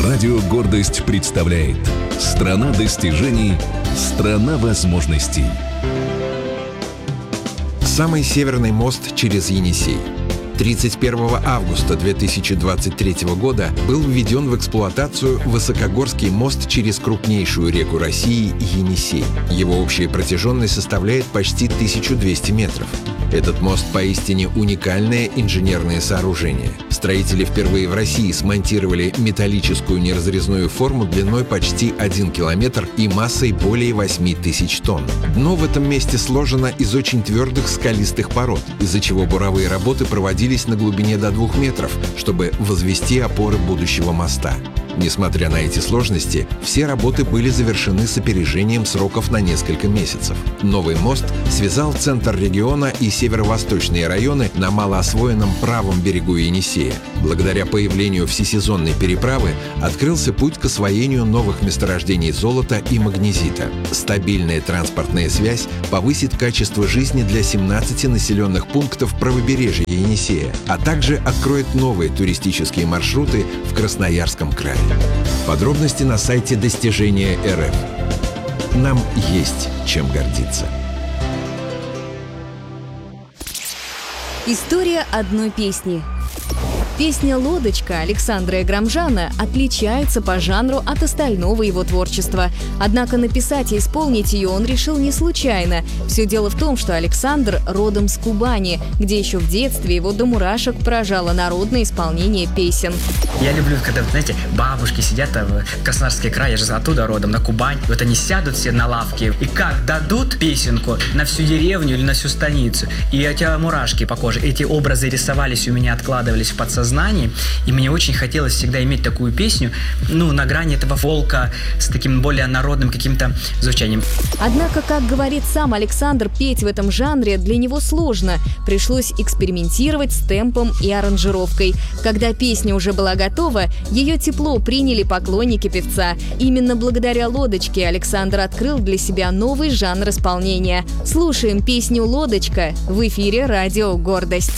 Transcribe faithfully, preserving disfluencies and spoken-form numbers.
Радио «Гордость» представляет «Страна достижений, страна возможностей». Самый северный мост через Енисей. тридцать первого августа две тысячи двадцать третьего года был введен в эксплуатацию Высокогорский мост через крупнейшую реку России Енисей. Его общая протяженность составляет почти тысячу двести метров. Этот мост поистине уникальное инженерное сооружение. Строители впервые в России смонтировали металлическую неразрезную форму длиной почти один километр и массой более восьми тысяч тонн. Дно в этом месте сложено из очень твердых скалистых пород, из-за чего буровые работы проводились на глубине до двух метров, чтобы возвести опоры будущего моста. Несмотря на эти сложности, все работы были завершены с опережением сроков на несколько месяцев. Новый мост связал центр региона и северо-восточные районы на малоосвоенном правом берегу Енисея. Благодаря появлению всесезонной переправы открылся путь к освоению новых месторождений золота и магнезита. Стабильная транспортная связь повысит качество жизни для семнадцати населенных пунктов правобережья Енисея, а также откроет новые туристические маршруты в Красноярском крае. Подробности на сайте Достижения эр эф. Нам есть чем гордиться. История одной песни. Песня «Лодочка» Александра Игромжана отличается по жанру от остального его творчества. Однако написать и исполнить ее он решил не случайно. Все дело в том, что Александр родом с Кубани, где еще в детстве его до мурашек поражало народное исполнение песен. Я люблю, когда, знаете, бабушки сидят в Краснодарский край, я же оттуда родом, на Кубань. Вот они сядут все на лавке и как дадут песенку на всю деревню или на всю станицу. И у тебя мурашки по коже. Эти образы рисовались у меня, откладывались в подсознании. И мне очень хотелось всегда иметь такую песню, ну, на грани этого фолка, с таким более народным каким-то звучанием. Однако, как говорит сам Александр, петь в этом жанре для него сложно. Пришлось экспериментировать с темпом и аранжировкой. Когда песня уже была готова, ее тепло приняли поклонники певца. Именно благодаря «Лодочке» Александр открыл для себя новый жанр исполнения. Слушаем песню «Лодочка» в эфире «Радио Гордость».